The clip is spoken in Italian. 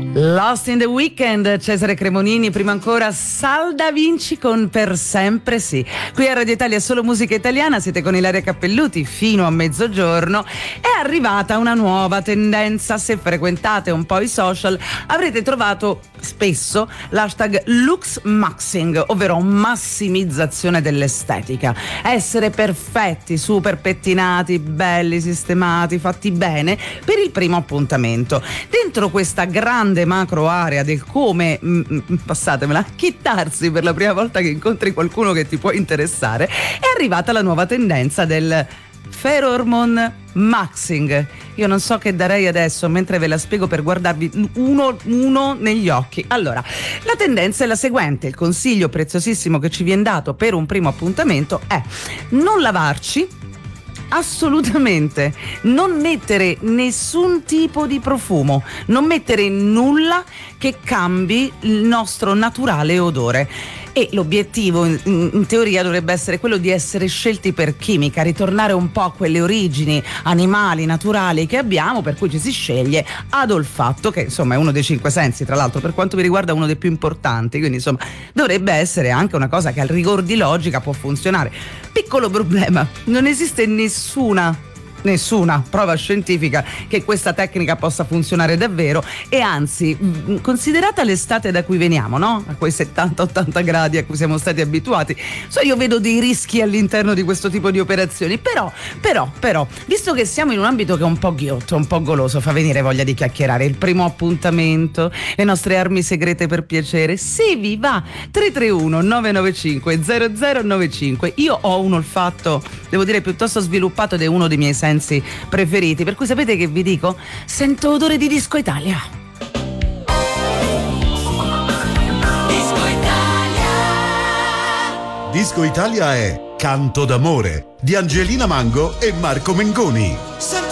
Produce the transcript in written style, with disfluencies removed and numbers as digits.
Lost in the Weekend, Cesare Cremonini, prima ancora Sal Da Vinci con Per Sempre Sì. Qui a Radio Italia solo musica italiana, siete con Ilaria Cappelluti fino a mezzogiorno. È arrivata una nuova tendenza, se frequentate un po' i social avrete trovato spesso l'hashtag Lux Maxing, ovvero massimizzazione dell'estetica. Essere perfetti, super pettinati, belli, sistemati, fatti bene per il primo appuntamento. Dentro questa grande macro area del come, passatemela, chittarsi per la prima volta che incontri qualcuno che ti può interessare, è arrivata la nuova tendenza del Pheromone Maxing. Io non so che darei adesso mentre ve la spiego per guardarvi uno negli occhi. Allora, la tendenza è la seguente: il consiglio preziosissimo che ci viene dato per un primo appuntamento è non lavarci assolutamente, non mettere nessun tipo di profumo, non mettere nulla che cambi il nostro naturale odore. E l'obiettivo in teoria dovrebbe essere quello di essere scelti per chimica, ritornare un po' a quelle origini animali, naturali che abbiamo, per cui ci si sceglie ad olfatto, che insomma è uno dei 5 sensi, tra l'altro per quanto mi riguarda uno dei più importanti, quindi insomma dovrebbe essere anche una cosa che al rigor di logica può funzionare. Piccolo problema: non esiste nessuna prova scientifica che questa tecnica possa funzionare davvero, e anzi, considerata l'estate da cui veniamo, no? A quei 70-80 gradi a cui siamo stati abituati, io vedo dei rischi all'interno di questo tipo di operazioni, però, visto che siamo in un ambito che è un po' ghiotto, un po' goloso, fa venire voglia di chiacchierare. Il primo appuntamento, le nostre armi segrete per piacere, se vi va, 331 995 0095. Io ho un olfatto, devo dire, piuttosto sviluppato ed è uno dei miei sensi preferiti, per cui sapete che vi dico? Sento odore di Disco Italia. Disco Italia. Disco Italia è Canto d'amore di Angelina Mango e Marco Mengoni.